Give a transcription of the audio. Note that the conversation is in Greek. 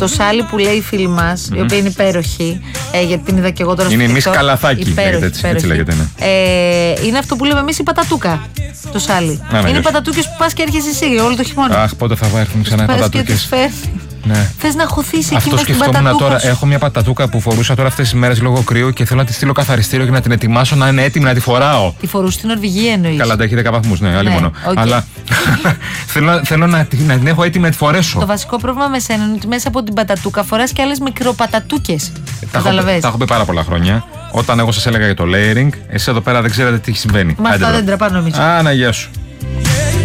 το σάλι που λέει η φίλη μας, η οποία είναι υπέροχη, γιατί την είδα και εγώ τώρα στο TikTok. Είναι η Miss Καλαθάκη, έτσι λέγεται. Είναι αυτό που λέμε εμείς η πατατούκα. Το σάλι. Ναι, είναι οι πατατούκες που πας και έρχεσαι εσύ όλο το χειμώνα. Αχ, πότε θα έρθουν ξανά οι πατατούκες. Ναι. Θες να χωθείς εκεί αυτό σκεφτόμουν τώρα. Έχω μια πατατούκα που φορούσα τώρα αυτές τις μέρες λόγω κρύου και θέλω να τη στείλω καθαριστήριο και να την ετοιμάσω να είναι έτοιμη να τη φοράω. Τη φορούς στην Νορβηγία εννοείς? Καλά, τα έχει 10 βαθμούς, ναι, άλλη μόνο. Okay. Αλλά θέλω να την έχω έτοιμη να τη φορέσω. Το βασικό πρόβλημα με σένα είναι ότι μέσα από την πατατούκα φοράς και άλλες μικροπατατούκες. Τα έχω πει πάρα πολλά χρόνια. Όταν εγώ σας έλεγα για το layering, εσείς εδώ πέρα δεν ξέρετε τι συμβαίνει. Μα αυτά δεν τραπάνω εμείς. Αναγία σου.